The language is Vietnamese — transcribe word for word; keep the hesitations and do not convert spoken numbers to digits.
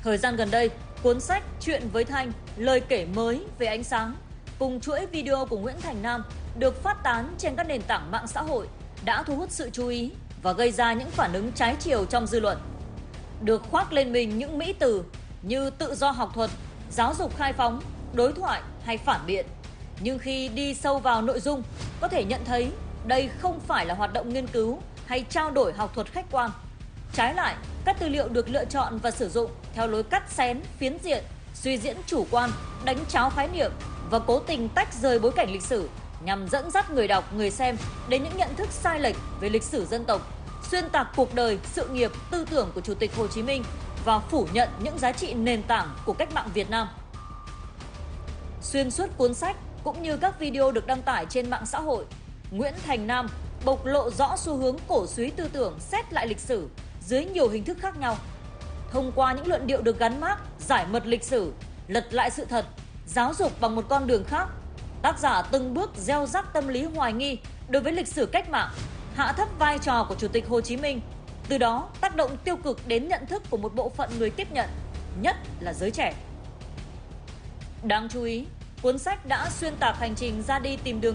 Thời gian gần đây, cuốn sách Chuyện với Thanh, lời kể mới về ánh sáng cùng chuỗi video của Nguyễn Thành Nam được phát tán trên các nền tảng mạng xã hội đã thu hút sự chú ý và gây ra những phản ứng trái chiều trong dư luận. Được khoác lên mình những mỹ từ như tự do học thuật, giáo dục khai phóng, đối thoại hay phản biện. Nhưng khi đi sâu vào nội dung, có thể nhận thấy đây không phải là hoạt động nghiên cứu hay trao đổi học thuật khách quan. Trái lại, các tư liệu được lựa chọn và sử dụng theo lối cắt xén, phiến diện, suy diễn chủ quan, đánh tráo khái niệm và cố tình tách rời bối cảnh lịch sử nhằm dẫn dắt người đọc, người xem đến những nhận thức sai lệch về lịch sử dân tộc, xuyên tạc cuộc đời, sự nghiệp, tư tưởng của Chủ tịch Hồ Chí Minh và phủ nhận những giá trị nền tảng của cách mạng Việt Nam. Xuyên suốt cuốn sách cũng như các video được đăng tải trên mạng xã hội, Nguyễn Thành Nam bộc lộ rõ xu hướng cổ súy tư tưởng xét lại lịch sử dưới nhiều hình thức khác nhau. Thông qua những luận điệu được gắn mác giải mật lịch sử, lật lại sự thật, giáo dục bằng một con đường khác, tác giả từng bước gieo rắc tâm lý hoài nghi đối với lịch sử cách mạng, hạ thấp vai trò của Chủ tịch Hồ Chí Minh, từ đó tác động tiêu cực đến nhận thức của một bộ phận người tiếp nhận, nhất là giới trẻ. Đáng chú ý, cuốn sách đã xuyên tạc hành trình ra đi tìm đường